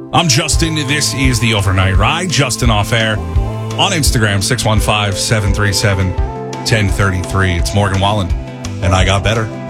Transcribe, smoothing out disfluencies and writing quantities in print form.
I'm Justin. This is the Overnight Ride. Justin Off Air on Instagram, 615-737-1033. It's Morgan Wallen, and I got better.